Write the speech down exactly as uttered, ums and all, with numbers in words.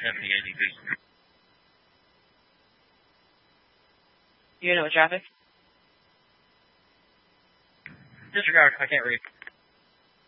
seventy A D P. Do you know what traffic? Disregard, I can't read.